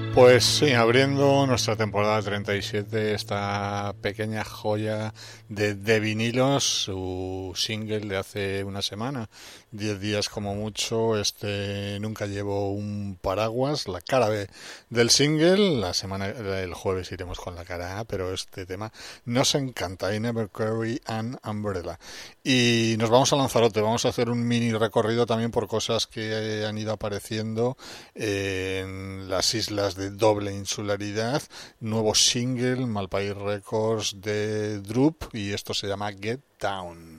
Pues sí, abriendo nuestra temporada 37, esta pequeña joya de vinilos, su single de hace una semana, 10 días como mucho, Nunca llevo un paraguas, la cara B del single, el jueves iremos con la cara A, pero este tema nos encanta, I Never Carry an Umbrella. Y nos vamos a Lanzarote, vamos a hacer un mini recorrido también por cosas que han ido apareciendo en las islas de doble insularidad. Nuevo single, Malpaís Records de Droop, y esto se llama Get Down.